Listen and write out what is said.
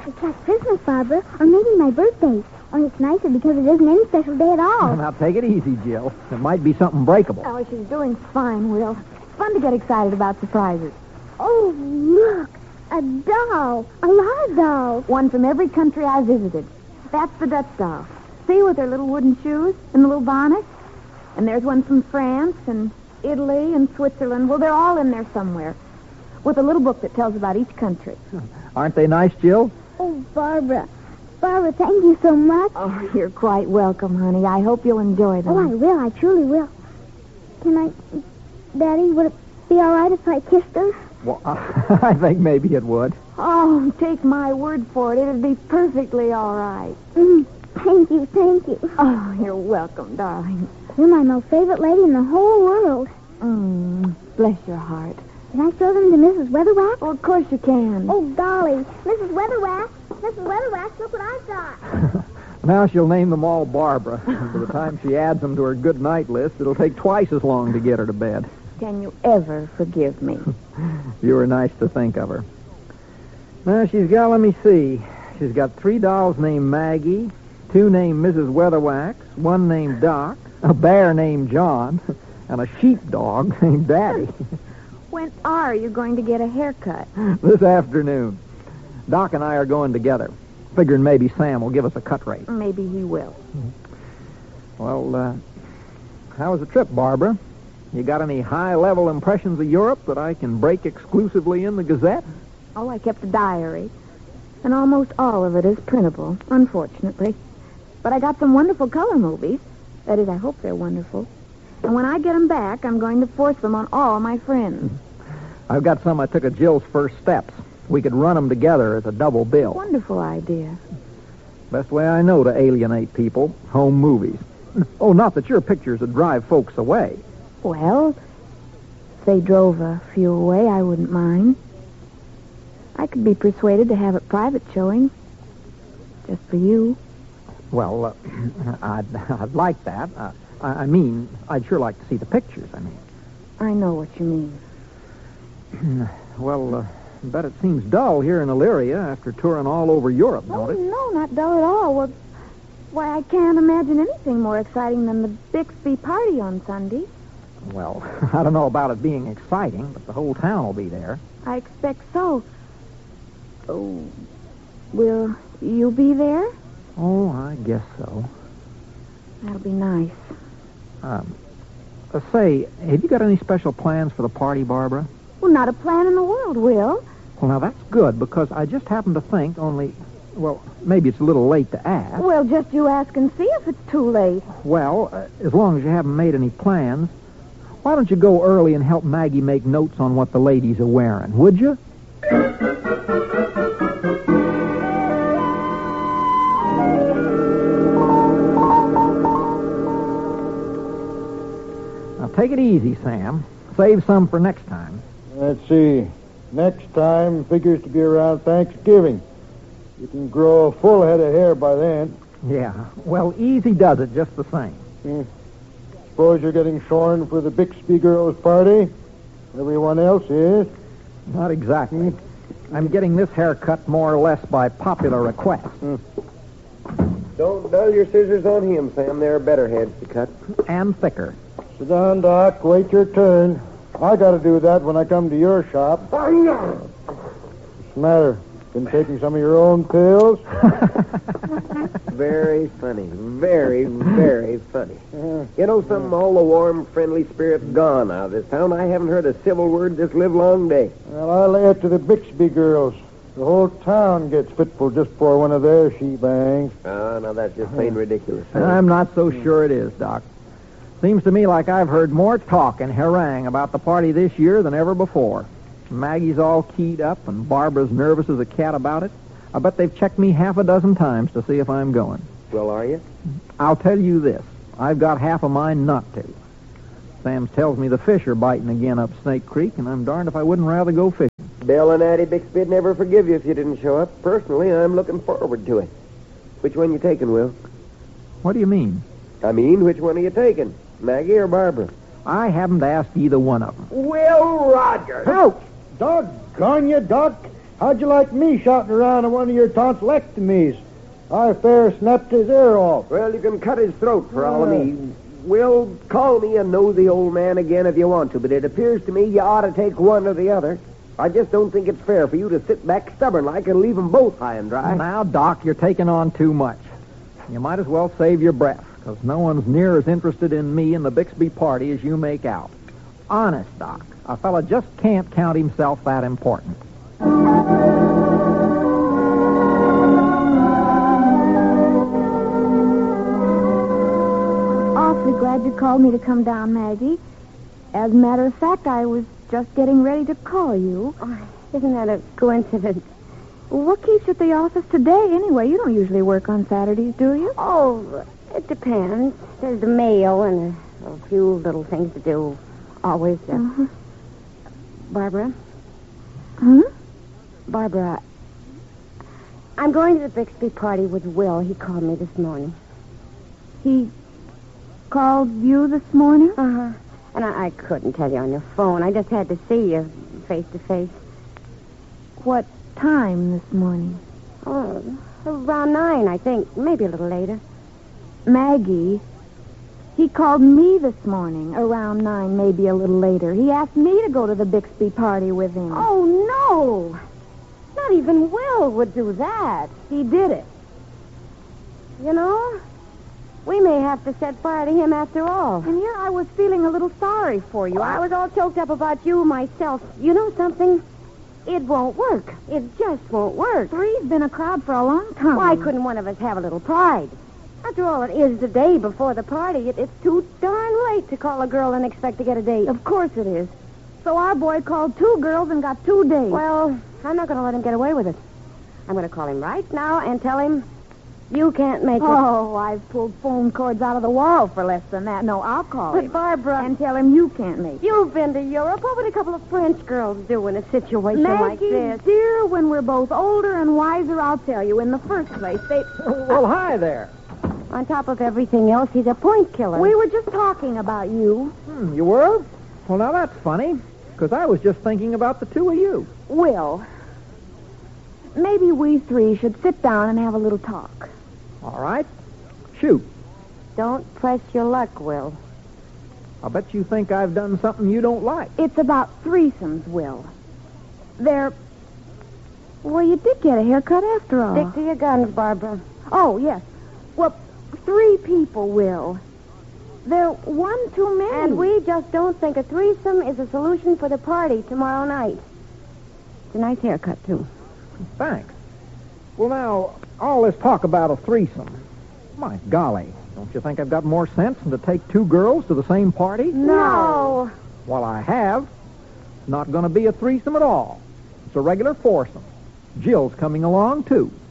It's like Christmas, Barbara, or maybe my birthday. Only it's nicer because it isn't any special day at all. Now, take it easy, Jill. It might be something breakable. Oh, she's doing fine, Will. It's fun to get excited about surprises. Oh, look. A doll. A lot of dolls. One from every country I visited. That's the Dutch doll. See, with her little wooden shoes and the little bonnet? And there's one from France and Italy and Switzerland. Well, they're all in there somewhere. With a little book that tells about each country. Aren't they nice, Jill? Oh, Barbara. Barbara, thank you so much. Oh, you're quite welcome, honey. I hope you'll enjoy them. Oh, I will. I truly will. Can I... Daddy, would it be all right if I kissed her? Well, I think maybe it would. Oh, take my word for it. It'd be perfectly all right. Thank you, thank you. Oh, you're welcome, darling. You're my most favorite lady in the whole world. Bless your heart. Can I show them to Mrs. Weatherwax? Oh, of course you can. Oh, golly. Mrs. Weatherwax. Mrs. Weatherwax, look what I've got. Now she'll name them all Barbara. By the time she adds them to her good night list, it'll take twice as long to get her to bed. Can you ever forgive me? You were nice to think of her. Now, let me see. She's got 3 dolls named Maggie, 2 named Mrs. Weatherwax, 1 named Doc, a bear named John, and a sheepdog named Daddy. When are you going to get a haircut? This afternoon. Doc and I are going together. Figuring maybe Sam will give us a cut rate. Maybe he will. Well, how was the trip, Barbara? You got any high-level impressions of Europe that I can break exclusively in the Gazette? Oh, I kept a diary. And almost all of it is printable, unfortunately. But I got some wonderful color movies. That is, I hope they're wonderful. And when I get them back, I'm going to force them on all my friends. I've got some I took at Jill's first steps. We could run them together as a double bill. Wonderful idea. Best way I know to alienate people, home movies. Oh, not that your pictures would drive folks away. Well, if they drove a few away, I wouldn't mind. I could be persuaded to have a private showing. Just for you. Well, I'd like that. I mean, I'd sure like to see the pictures, I know what you mean. Well, I bet it seems dull here in Illyria after touring all over Europe, don't it? No, not dull at all. Well, why, I can't imagine anything more exciting than the Bixby party on Sunday. Well, I don't know about it being exciting, but the whole town will be there. I expect so. Oh, will you be there? Oh, I guess so. That'll be nice. Say, have you got any special plans for the party, Barbara? Well, not a plan in the world, Will. Well, now that's good, because I just happened to think well, maybe it's a little late to ask. Well, just you ask and see if it's too late. Well, as long as you haven't made any plans, why don't you go early and help Maggie make notes on what the ladies are wearing, would you? Now, take it easy, Sam. Save some for next time. Let's see. Next time figures to be around Thanksgiving. You can grow a full head of hair by then. Yeah, well, easy does it just the same. Suppose you're getting shorn for the Bixby girls' party? Everyone else is. Not exactly. I'm getting this haircut more or less by popular request. Don't dull your scissors on him, Sam. There are better heads to cut. And thicker. Sit down, Doc. Wait your turn. I got to do that when I come to your shop. What's the matter? Been taking some of your own pills? Very funny. Very, very funny. You know something? All the warm, friendly spirit's gone out of this town. I haven't heard a civil word this livelong day. Well, I lay it to the Bixby girls. The whole town gets fitful just for one of their she-bangs. Oh, now that's just plain ridiculous. I'm not so sure it is, Doc. Seems to me like I've heard more talk and harangue about the party this year than ever before. Maggie's all keyed up, and Barbara's nervous as a cat about it. I bet they've checked me half a dozen times to see if I'm going. Well, are you? I'll tell you this. I've got half a mind not to. Sam tells me the fish are biting again up Snake Creek, and I'm darned if I wouldn't rather go fishing. Bill and Addie Bixby'd never forgive you if you didn't show up. Personally, I'm looking forward to it. Which one you taking, Will? What do you mean? I mean, which one are you taking? Maggie or Barbara? I haven't asked either one of them. Will Rogers! Ouch! Doggone you, Doc. How'd you like me shouting around on one of your tonsillectomies? I fair snapped his ear off. Well, you can cut his throat for all of me. Will, call me a nosy old man again if you want to, but it appears to me you ought to take one or the other. I just don't think it's fair for you to sit back stubborn-like and leave them both high and dry. Now, Doc, you're taking on too much. You might as well save your breath, because no one's near as interested in me and the Bixby party as you make out. Honest, Doc, a fella just can't count himself that important. Awfully glad you called me to come down, Maggie. As a matter of fact, I was just getting ready to call you. Oh, isn't that a coincidence? What keeps you at the office today, anyway? You don't usually work on Saturdays, do you? Oh, it depends. There's the mail and a few little things to do. Always. Barbara? Hmm? Barbara, I'm going to the Bixby party with Will. He called me this morning. He called you this morning? Uh-huh. And I couldn't tell you on your phone. I just had to see you face to face. What time this morning? Oh, around 9, I think. Maybe a little later. Maggie, he called me this morning around 9, maybe a little later. He asked me to go to the Bixby party with him. Oh, no. Not even Will would do that. He did it. You know, we may have to set fire to him after all. And here I was feeling a little sorry for you. I was all choked up about you myself. You know something? It won't work. It just won't work. Three's been a crowd for a long time. Why couldn't one of us have a little pride? After all, it is the day before the party. It's too darn late to call a girl and expect to get a date. Of course it is. So our boy called 2 girls and got 2 dates. Well, I'm not going to let him get away with it. I'm going to call him right now and tell him you can't make it. Oh, I've pulled phone cords out of the wall for less than that. No, I'll call him. But, Barbara... And tell him you can't make it. You've been to Europe. What would a couple of French girls do in a situation like Maggie, this? dear, when we're both older and wiser, I'll tell you. In the first place, they... Well, hi there. On top of everything else, he's a point killer. We were just talking about you. You were? Well, now that's funny, because I was just thinking about the two of you. Will, maybe we 3 should sit down and have a little talk. All right. Shoot. Don't press your luck, Will. I bet you think I've done something you don't like. It's about threesomes, Will. They're... Well, you did get a haircut after all. Stick to your guns, Barbara. Oh, yes. Well, 3 people, Will. They're one too many. And we just don't think a threesome is a solution for the party tomorrow night. It's a nice haircut, too. Thanks. Well, now, all this talk about a threesome. My golly, don't you think I've got more sense than to take 2 girls to the same party? No. Well, I have. It's not going to be a threesome at all. It's a regular foursome. Jill's coming along, too.